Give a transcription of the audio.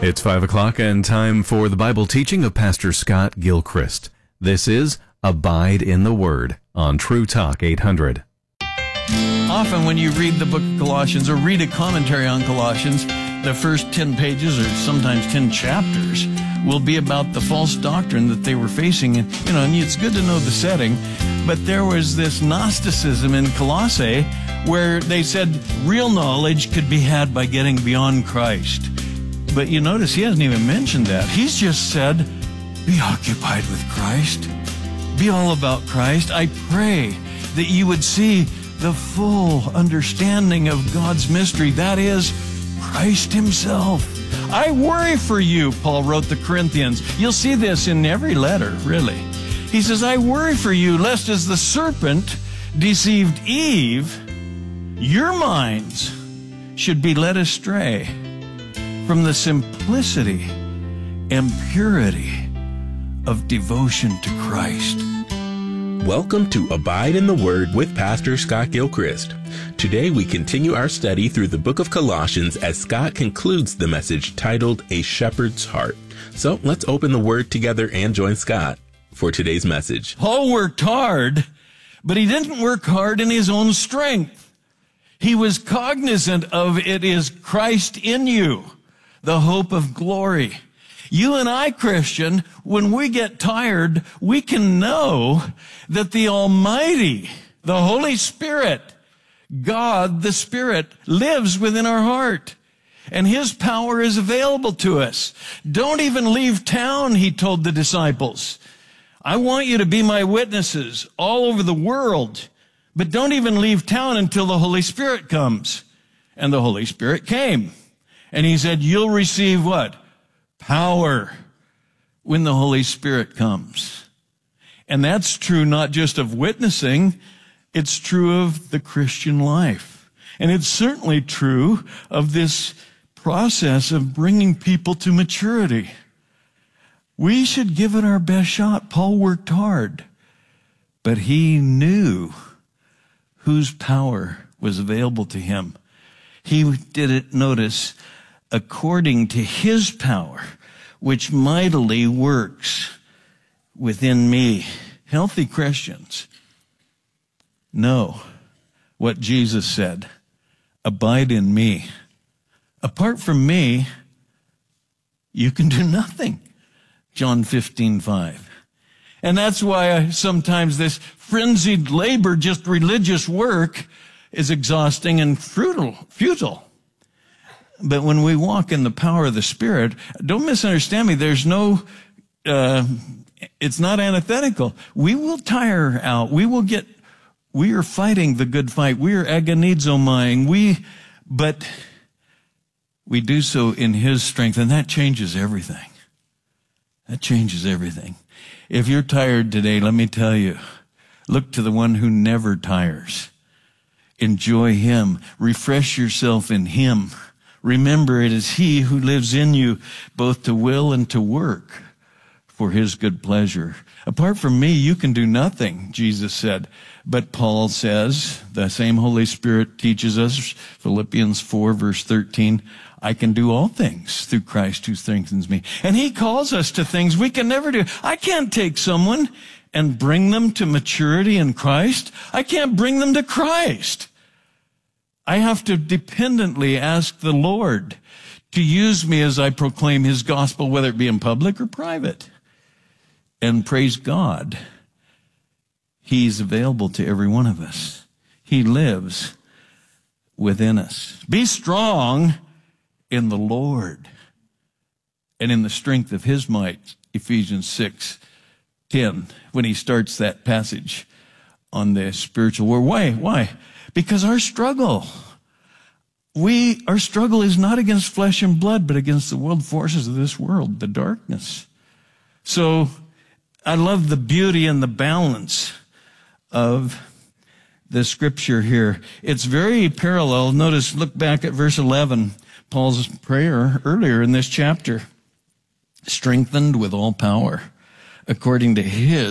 It's 5 o'clock and time for the Bible teaching of Pastor Scott Gilchrist. This is Abide in the Word on True Talk 800. Often when you read the book of Colossians or read a commentary on Colossians, the first 10 pages or sometimes 10 chapters will be about the false doctrine that they were facing. And it's good to know the setting, but there was this Gnosticism in Colossae where they said real knowledge could be had by getting beyond Christ. But you notice he hasn't even mentioned that. He's just said, be occupied with Christ. Be all about Christ. I pray that you would see the full understanding of God's mystery. That is Christ himself. I worry for you, Paul wrote the Corinthians. You'll see this in every letter, really. He says, I worry for you, lest as the serpent deceived Eve, your minds should be led astray from the simplicity and purity of devotion to Christ. Welcome to Abide in the Word with Pastor Scott Gilchrist. Today we continue our study through the book of Colossians as Scott concludes the message titled A Shepherd's Heart. So let's open the Word together and join Scott for today's message. Paul worked hard, but he didn't work hard in his own strength. He was cognizant of it is Christ in you, the hope of glory. You and I, Christian, when we get tired, we can know that the Almighty, the Holy Spirit, God the Spirit, lives within our heart. And His power is available to us. Don't even leave town, He told the disciples. I want you to be my witnesses all over the world, but don't even leave town until the Holy Spirit comes. And the Holy Spirit came. And He said, you'll receive what? Power when the Holy Spirit comes. And that's true not just of witnessing, it's true of the Christian life. And it's certainly true of this process of bringing people to maturity. We should give it our best shot. Paul worked hard, but he knew whose power was available to him. He did it, notice, according to His power, which mightily works within me. Healthy Christians know what Jesus said. Abide in me. Apart from me, you can do nothing. John 15:5. And that's why sometimes this frenzied labor, just religious work, is exhausting and futile. But when we walk in the power of the Spirit, don't misunderstand me, there's no, it's not antithetical. We will tire out. We are fighting the good fight. We are agonizomai. But we do so in His strength, and that changes everything. That changes everything. If you're tired today, let me tell you, look to the one who never tires. Enjoy Him. Refresh yourself in Him. Remember, it is He who lives in you, both to will and to work for His good pleasure. Apart from me, you can do nothing, Jesus said. But Paul says, the same Holy Spirit teaches us, Philippians 4, verse 13, I can do all things through Christ who strengthens me. And He calls us to things we can never do. I can't take someone and bring them to maturity in Christ. I can't bring them to Christ. I have to dependently ask the Lord to use me as I proclaim His gospel, whether it be in public or private. And praise God, He's available to every one of us. He lives within us. Be strong in the Lord and in the strength of His might, Ephesians 6:10, when he starts that passage on the spiritual war. Why? Because our struggle is not against flesh and blood, but against the world forces of this world, the darkness. So I love the beauty and the balance of the scripture here. It's very parallel. Notice, look back at verse 11, Paul's prayer earlier in this chapter. Strengthened with all power, according to His